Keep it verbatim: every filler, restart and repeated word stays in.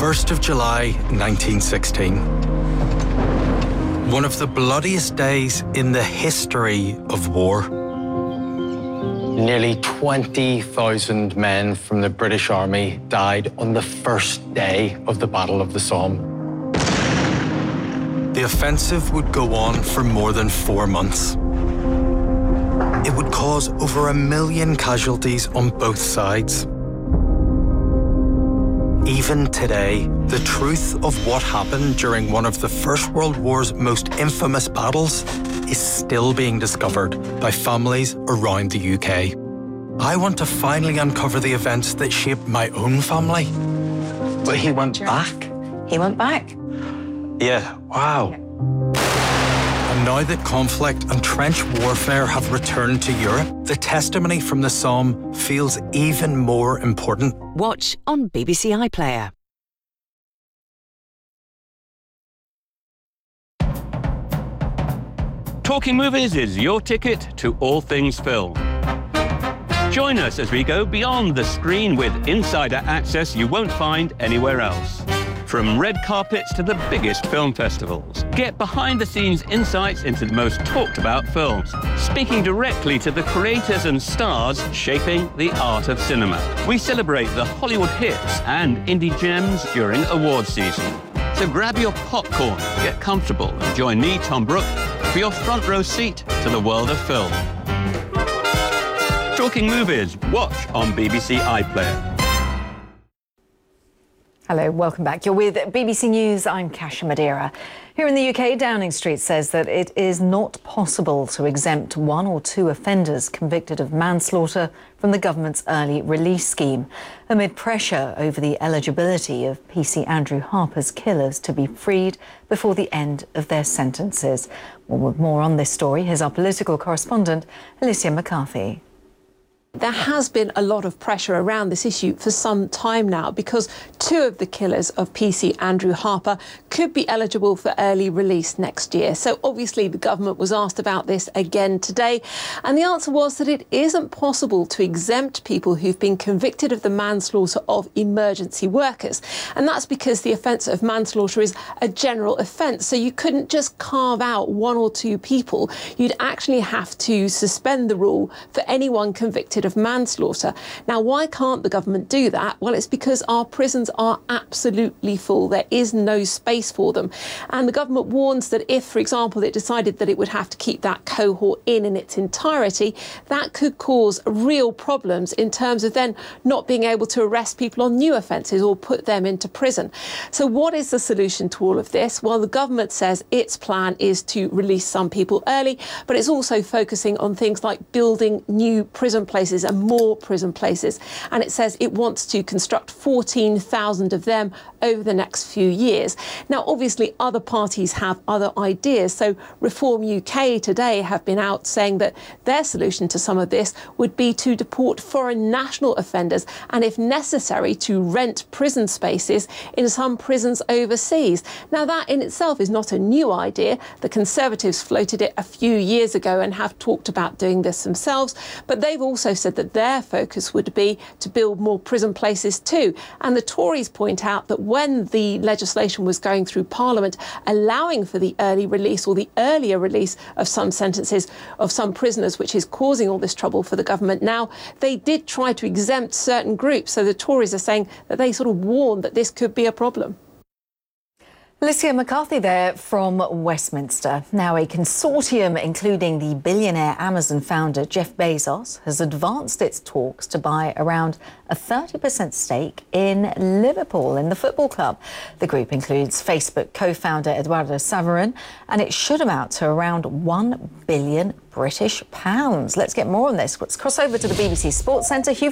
first of July nineteen sixteen. One of the bloodiest days in the history of war. Nearly twenty thousand men from the British Army died on the first day of the Battle of the Somme. The offensive would go on for more than four months. It would cause over a million casualties on both sides. Even today, the truth of what happened during one of the First World War's most infamous battles is still being discovered by families around the U K. I want to finally uncover the events that shaped my own family. But he went back? He went back. Yeah, wow. And now that conflict and trench warfare have returned to Europe, the testimony from the Somme feels even more important. Watch on B B C iPlayer. Talking Movies is your ticket to all things film. Join us as we go beyond the screen with insider access you won't find anywhere else. From red carpets to the biggest film festivals. Get behind-the-scenes insights into the most talked-about films, speaking directly to the creators and stars shaping the art of cinema. We celebrate the Hollywood hits and indie gems during awards season. So grab your popcorn, get comfortable, and join me, Tom Brooke, for your front row seat to the world of film. Talking Movies, watch on B B C iPlayer. Hello, welcome back. You're with B B C News. I'm Kasia Madeira. Here in the U K, Downing Street says that it is not possible to exempt one or two offenders convicted of manslaughter from the government's early release scheme, amid pressure over the eligibility of P C Andrew Harper's killers to be freed before the end of their sentences. Well, with more on this story, here's our political correspondent, Alicia McCarthy. There has been a lot of pressure around this issue for some time now because two of the killers of P C Andrew Harper could be eligible for early release next year. So obviously the government was asked about this again today, and the answer was that it isn't possible to exempt people who've been convicted of the manslaughter of emergency workers. And that's because the offence of manslaughter is a general offence. So you couldn't just carve out one or two people. You'd actually have to suspend the rule for anyone convicted of manslaughter. Now, why can't the government do that? Well, it's because our prisons are absolutely full. There is no space for them. And the government warns that if, for example, it decided that it would have to keep that cohort in in its entirety, that could cause real problems in terms of then not being able to arrest people on new offences or put them into prison. So what is the solution to all of this? Well, the government says its plan is to release some people early, but it's also focusing on things like building new prison places and more prison places. And it says it wants to construct fourteen thousand of them over the next few years. Now, obviously, other parties have other ideas. So Reform U K today have been out saying that their solution to some of this would be to deport foreign national offenders and, if necessary, to rent prison spaces in some prisons overseas. Now, that in itself is not a new idea. The Conservatives floated it a few years ago and have talked about doing this themselves, but they've also said that their focus would be to build more prison places too. And the Tories point out that when the legislation was going through Parliament allowing for the early release or the earlier release of some sentences of some prisoners, which is causing all this trouble for the government now, they did try to exempt certain groups. So the Tories are saying that they sort of warned that this could be a problem. Alicia McCarthy there from Westminster. Now, a consortium including the billionaire Amazon founder Jeff Bezos has advanced its talks to buy around a thirty percent stake in Liverpool in the football club. The group includes Facebook co-founder Eduardo Saverin, and it should amount to around one billion British pounds. Let's get more on this. Let's cross over to the B B C Sports Centre. Hugh